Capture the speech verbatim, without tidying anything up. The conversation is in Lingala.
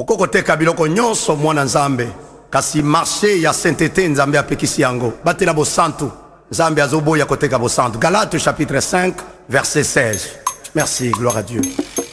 okokoteka biloko nyonso mwana nzambe kasi marché ya sainteté nzambe apekisi yango batela bosantu nzambe azoboya koteka bosantu. Galates chapitre cinq verset seize. Merci, gloire à Dieu.